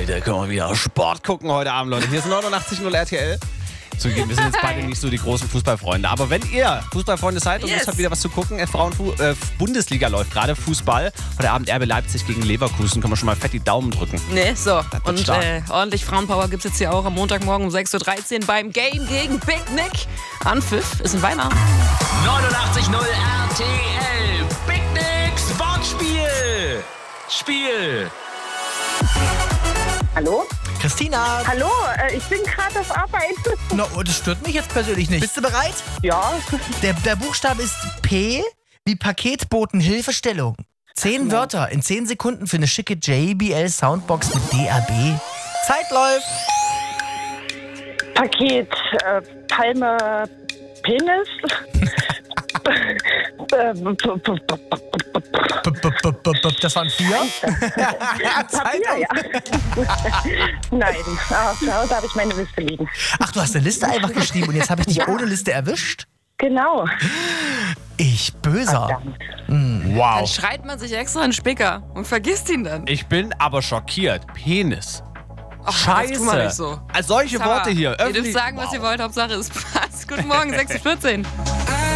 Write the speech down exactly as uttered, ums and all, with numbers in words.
wieder, können wir wieder Sport gucken heute Abend, Leute. Hier ist neunundachtzig Komma null R T L. Zugegeben, wir sind jetzt beide nicht so die großen Fußballfreunde. Aber wenn ihr Fußballfreunde seid und Yes. Lust habt, wieder was zu gucken, Frauen-Bundesliga äh, läuft gerade, Fußball. Heute Abend R B Leipzig gegen Leverkusen. Können wir schon mal fett die Daumen drücken. Ne, so. wird Und stark. äh, ordentlich Frauenpower gibt es jetzt hier auch am Montagmorgen um sechs Uhr dreizehn beim Game gegen Big Nick. Anpfiff ist in Weimar. neunundachtzig Komma null R T L. Big Nicks Wortspiel. Spiel. Hallo? Christina! Hallo, äh, ich bin gerade auf Arbeit. No, oh, das stört mich jetzt persönlich nicht. Bist du bereit? Ja, Der, der Buchstabe ist P wie Paketbotenhilfestellung. Zehn Wörter in zehn Sekunden für eine schicke J B L Soundbox mit D A B. Zeit läuft! Paket, äh, Palme, Penis. Ähm, p- p- p- B- b- b- b- b- Das waren vier. Zeit Papier, ja. auf. Nein, ah, da habe ich meine Liste liegen. Ach, du hast eine Liste einfach geschrieben und jetzt habe ich dich ohne Liste erwischt? Genau. Ich böser. Dann Wow. schreit man sich extra einen Spicker und vergisst ihn dann. Ich bin aber schockiert. Penis. Ach, Scheiße. Das tun wir nicht so. Also solche Aber Worte hier. Ihr dürft öffentlich- sagen, was wow. ihr wollt. Hauptsache es passt. Guten Morgen, sechs Uhr vierzehn.